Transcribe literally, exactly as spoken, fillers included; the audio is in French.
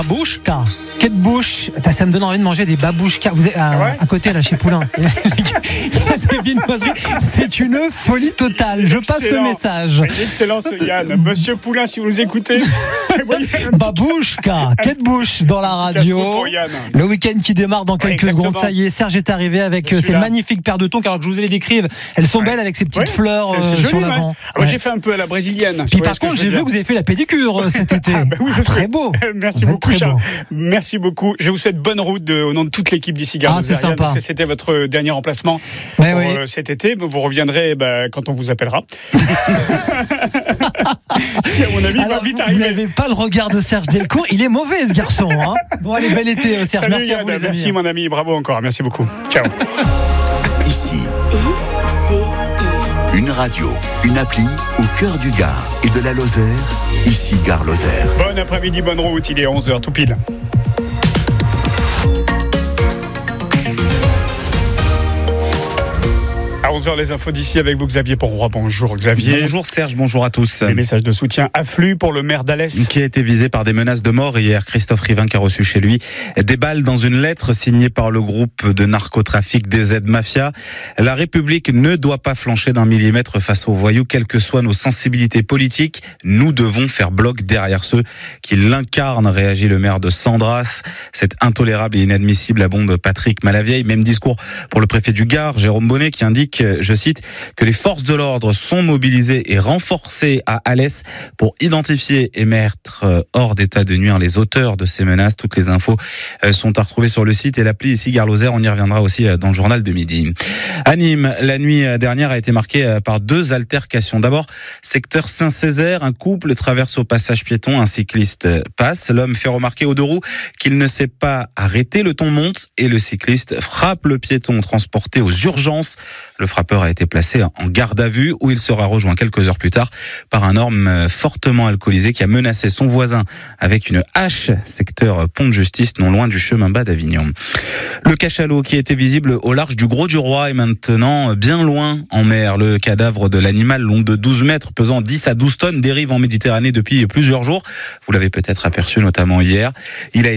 Babouchka. Quelle bouche. Ça me donne envie de manger des babouchkas. Vous êtes à, ouais à côté là chez Poulain. Il y a des viennoiseries. C'est une folie totale. Je passe Excellent. le message. Excellent ce Yann. Monsieur Poulain, si vous nous écoutez. Babouchka. Quelle bouche dans la radio. Pour Yann. Le week-end qui démarre dans quelques Ouais, secondes. Ça y est, Serge est arrivé avec Je suis ces là. magnifiques paires de tongs. Alors que je vous les décrive, elles sont Ouais. belles avec ces petites Ouais. fleurs C'est- c'est euh, joli, sur ouais. l'avant. Ah, moi, Ouais. j'ai fait un peu à la brésilienne. Puis Vous voyez par ce que contre, je j'ai veux vu dire. que vous avez fait la pédicure euh, cet été. Ah, bah oui, Ah, parce très que- beau. Merci Vous êtes beaucoup, très Charles. beau. Merci beaucoup. Je vous souhaite bonne route de, au nom de toute l'équipe d'ici Gare Ah, c'est Lozère, Yann, sympa. parce que c'était votre dernier remplacement Ouais, pour, oui. euh, cet été. Vous reviendrez bah, quand on vous appellera. à mon avis, il va Alors, vite vous arriver. n'avez pas le regard de Serge Delcourt. Il est mauvais, ce garçon. Hein. Bon, allez, bel été, euh, Serge. Salut, Merci à Yann. vous, les amis. Merci, mon ami. Bravo encore. Merci beaucoup. Ciao. Ici, I C I. une radio, une appli au cœur du Gard et de la Lozère. Ici, Gare Lozère. Bon après-midi, bonne route. Il est onze heures tout pile. À onze heures, les infos d'ici avec vous, Xavier Ponroy. Bonjour, Xavier. Bonjour Serge, bonjour à tous. Les messages de soutien affluent pour le maire d'Alès. Qui a été visé par des menaces de mort hier. Christophe Rivin qui a reçu chez lui des balles dans une lettre signée par le groupe de narcotrafic D Z Mafia. La République ne doit pas flancher d'un millimètre face aux voyous, quelles que soient nos sensibilités politiques. Nous devons faire bloc derrière ceux qui l'incarnent, réagit le maire de Sandras. C'est intolérable et inadmissible, abonde Patrick Malavieille. Même discours pour le préfet du Gard, Jérôme Bonnet, qui indique, je cite, que les forces de l'ordre sont mobilisées et renforcées à Alès pour identifier et mettre hors d'état de nuire les auteurs de ces menaces. Toutes les infos sont à retrouver sur le site et l'appli ici Gare Lozère. On y reviendra aussi dans le journal de midi. À Nîmes, la nuit dernière a été marquée par deux altercations. D'abord, secteur Saint-Césaire, un couple traverse au passage piéton, un cycliste passe. L'homme fait remarquer aux deux roues qu'il ne s'est pas arrêté. Le ton monte et le cycliste frappe le piéton transporté aux urgences. Le frappeur a été placé en garde à vue où il sera rejoint quelques heures plus tard par un homme fortement alcoolisé qui a menacé son voisin avec une hache, secteur Pont de Justice, non loin du chemin bas d'Avignon. Le cachalot qui était visible au large du Gros du Roi est maintenant bien loin en mer. Le cadavre de l'animal long de douze mètres, pesant dix à douze tonnes, dérive en Méditerranée depuis plusieurs jours. Vous l'avez peut-être aperçu notamment hier. Il a